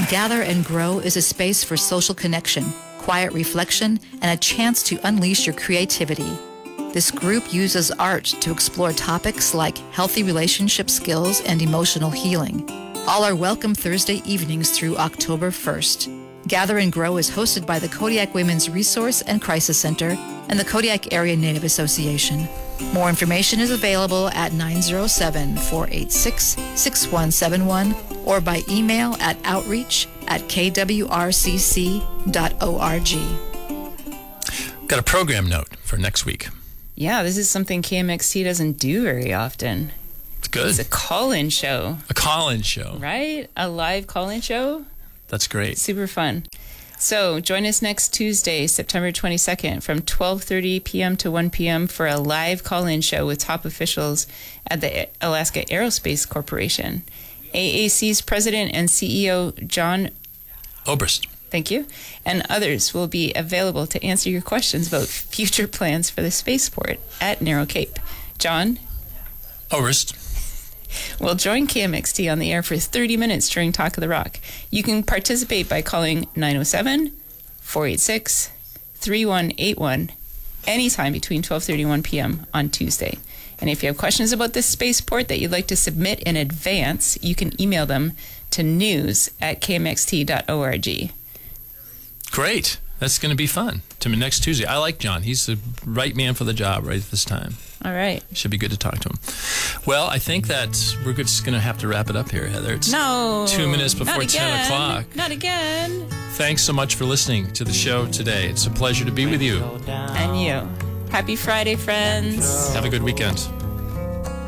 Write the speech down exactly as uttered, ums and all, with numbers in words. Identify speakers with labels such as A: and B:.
A: Gather and Grow is a space for social connection, quiet reflection, and a chance to unleash your creativity. This group uses art to explore topics like healthy relationship skills and emotional healing. All are welcome Thursday evenings through October first. Gather and Grow is hosted by the Kodiak Women's Resource and Crisis Center and the Kodiak Area Native Association. More information is available at nine oh seven, four eight six, six one seven one or by email at outreach at k w r c c dot org.
B: Got a program note for next week.
C: Yeah, this is something K M X T doesn't do very often.
B: It's good.
C: It's a call-in show.
B: A call-in show.
C: Right? A live call-in show.
B: That's great.
C: Super fun. So join us next Tuesday, September twenty-second from twelve thirty p.m. to one p.m. for a live call-in show with top officials at the Alaska Aerospace Corporation. A A C's president and C E O, John
B: Oberst.
C: Thank you. And others will be available to answer your questions about future plans for the spaceport at Narrow Cape. John
B: Oberst
C: will join K M X T on the air for thirty minutes during Talk of the Rock. You can participate by calling nine oh seven, four eight six, three one eight one anytime between twelve thirty and one p.m. on Tuesday. And if you have questions about this spaceport that you'd like to submit in advance, you can email them to news at k m x t dot org.
B: Great. That's going to be fun. To me next Tuesday. I like John. He's the right man for the job right at this time.
C: All right.
B: Should be good to talk to him. Well, I think that we're just going to have to wrap it up here, Heather. It's
C: no.
B: two minutes before
C: not again.
B: ten o'clock.
C: Not again.
B: Thanks so much for listening to the show today. It's a pleasure to be with you.
C: And you. Happy Friday, friends.
B: Have a good weekend.